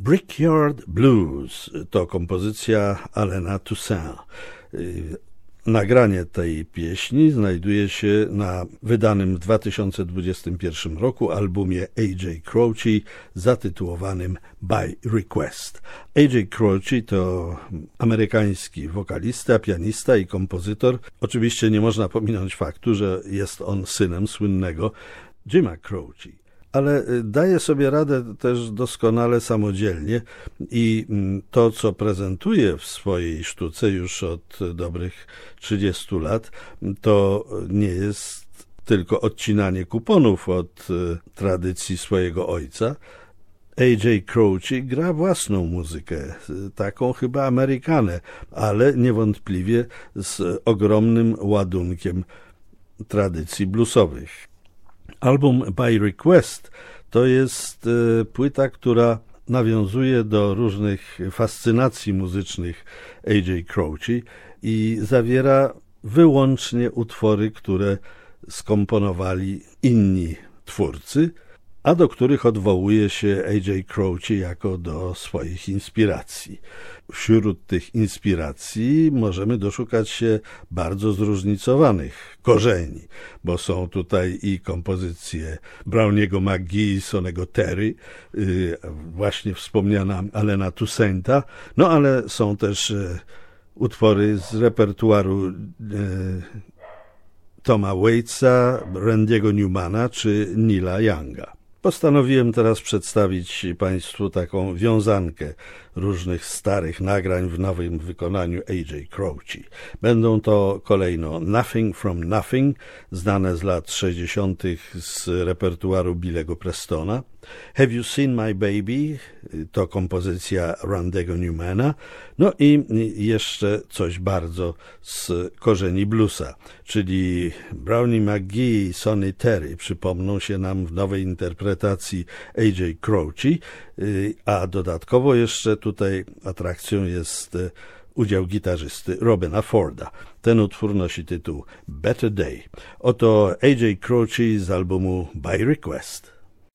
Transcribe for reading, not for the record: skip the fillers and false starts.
Brickyard Blues to kompozycja Alana Toussaint. Nagranie tej pieśni znajduje się na wydanym w 2021 roku albumie A.J. Croce zatytułowanym By Request. A.J. Croce to amerykański wokalista, pianista i kompozytor. Oczywiście nie można pominąć faktu, że jest on synem słynnego Jima Croce. Ale daje sobie radę też doskonale samodzielnie i to, co prezentuje w swojej sztuce już od dobrych 30 lat, to nie jest tylko odcinanie kuponów od tradycji swojego ojca. A.J. Croce gra własną muzykę, taką chyba Amerykanę, ale niewątpliwie z ogromnym ładunkiem tradycji bluesowych. Album By Request to jest płyta, która nawiązuje do różnych fascynacji muzycznych A.J. Croce i zawiera wyłącznie utwory, które skomponowali inni twórcy, a do których odwołuje się A.J. Croce jako do swoich inspiracji. Wśród tych inspiracji możemy doszukać się bardzo zróżnicowanych korzeni, bo są tutaj i kompozycje Browniego McGee, Sonny'ego Terry, właśnie wspomniana Alana Toussaint'a, no ale są też utwory z repertuaru Toma Waitsa, Randy'ego Newmana czy Neila Younga. Postanowiłem teraz przedstawić Państwu taką wiązankę różnych starych nagrań w nowym wykonaniu A.J. Croce. Będą to kolejno Nothing from Nothing, znane z lat 60. z repertuaru Billego Prestona. Have You Seen My Baby? To kompozycja Randy'ego Newmana. No i jeszcze coś bardzo z korzeni bluesa, czyli Brownie McGee i Sonny Terry przypomną się nam w nowej interpretacji A.J. Croce, a dodatkowo jeszcze tutaj atrakcją jest udział gitarzysty Robina Forda. Ten utwór nosi tytuł Better Day. Oto A.J. Croce z albumu By Request.